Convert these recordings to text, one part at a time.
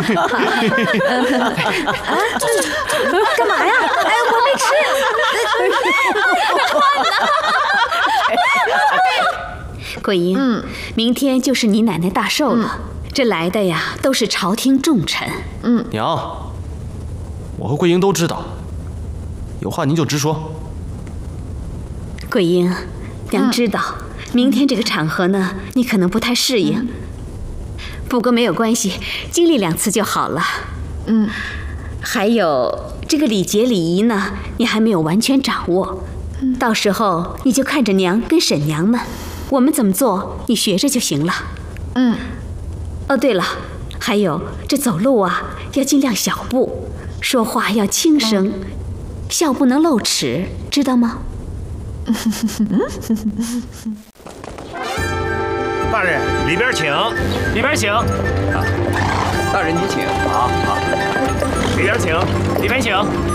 干嘛呀？哎，我没吃。 桂英，明天就是你奶奶大寿了，这来的呀都是朝廷重臣。 娘，我和桂英都知道，有话您就直说。 桂英，娘知道，明天这个场合呢，你可能不太适应。不过没有关系，经历2次就好了。还有这个礼节礼仪呢，你还没有完全掌握。到时候你就看着娘跟婶娘们，我们怎么做，你学着就行了。哦，对了，还有这走路啊，要尽量小步，说话要轻声，笑不能露齿，知道吗？ 大人，里边请，里边请。 大人您请。 好，里边请，里边请。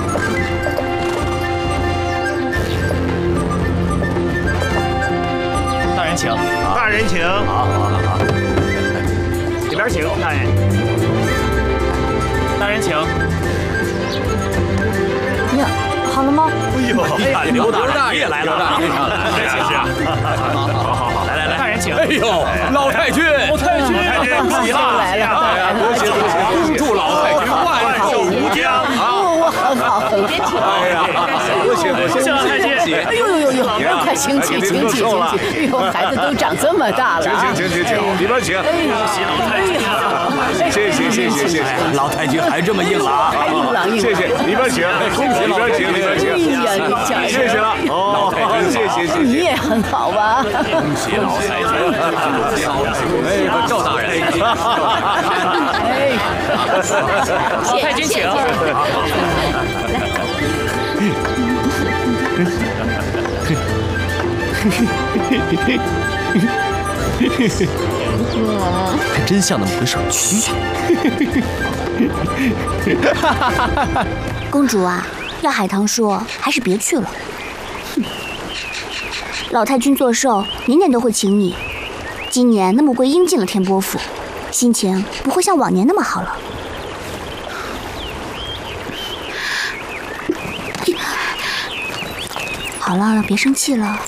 大人请，大人请。好，里边请，大人。大人请。 呀，好了吗？ 哎呦，刘大爷来了，是啊，好，来，大人请。 哎呦，老太君， 恭喜了， 来了， 恭喜！恭祝老太君万寿无疆啊！ 我很别提了。 哎呀，恭喜老太君！ 哎呦，快请起！哎呦，孩子都长这么大了。 请，里边请。 恭喜老太君！ 谢谢， 老太君还这么硬朗， 谢谢，里边请，恭喜里边请。 哎呀，你讲谢谢了，老太君，谢。 你也很好吧？ 恭喜老太君！ 哎，赵大人， 老太君请。 还真像那么回事。 公主啊，要海棠说还是别去了。老太君做寿，年年都会请你。今年那穆桂英进了天波府，心情不会像往年那么好了。好了，别生气了。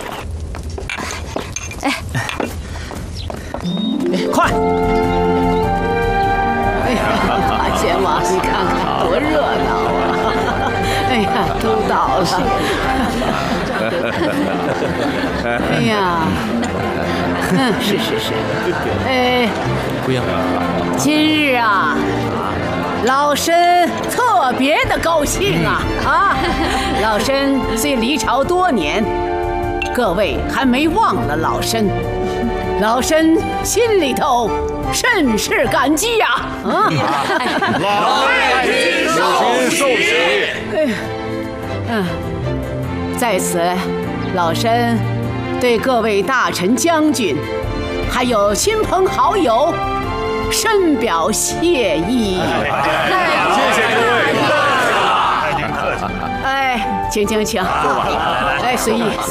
快！ 哎呀，大前王，你看看多热闹啊！哎呀，都倒了。哎呀，是。哎， 桂英， 今日啊，老身特别的高兴啊！老身虽离朝多年，各位还没忘了老身。老身心里头甚是感激呀！ 老太君寿喜！ 在此，老身对各位大臣将军，还有亲朋好友，深表谢意。 谢谢各位， 哎，请，哎，随意。